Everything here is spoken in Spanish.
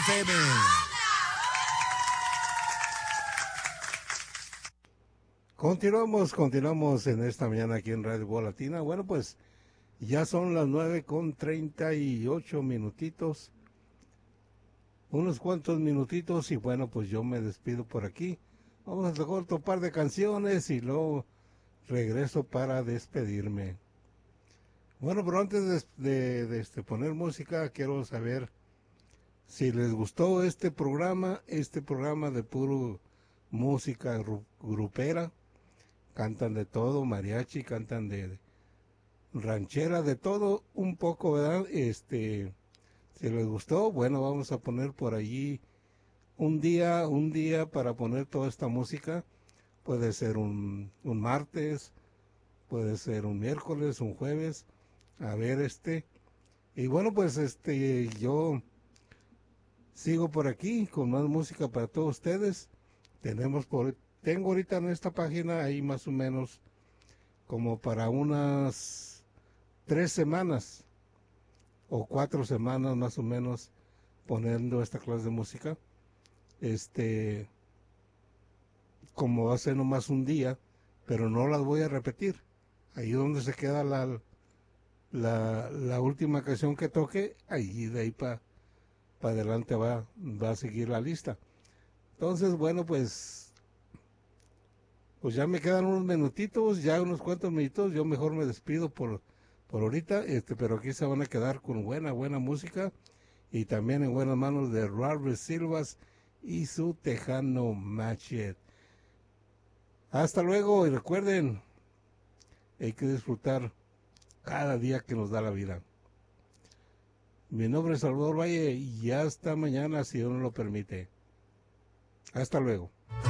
FM. Continuamos en esta mañana aquí en Radio Voz Latina. Bueno, pues ya son las 9:38 minutitos. Unos cuantos minutitos y bueno, pues yo me despido por aquí. Vamos a tocar otro par de canciones y luego regreso para despedirme. Bueno, pero antes de poner música, quiero saber si les gustó este programa de puro música grupera. Cantan de todo, mariachi, cantan de ranchera, de todo un poco, ¿verdad? Si les gustó, bueno, vamos a poner por allí un día para poner toda esta música. Puede ser un martes, puede ser un miércoles, un jueves. A ver, y bueno, pues yo sigo por aquí con más música para todos ustedes. Tengo ahorita en esta página ahí más o menos como para unas 3 semanas o 4 semanas más o menos poniendo esta clase de música. Como va a ser nomás un día, pero no las voy a repetir. Ahí donde se queda la última canción que toque, ahí de ahí para adelante va a seguir la lista. Entonces, bueno, pues ya me quedan unos minutitos, ya unos cuantos minutos. Yo mejor me despido por ahorita, pero aquí se van a quedar con buena música y también en buenas manos de Robert Silvas y su Tejano Machete. Hasta luego y recuerden, hay que disfrutar cada día que nos da la vida. Mi nombre es Salvador Valle y hasta mañana si Dios nos lo permite. Hasta luego.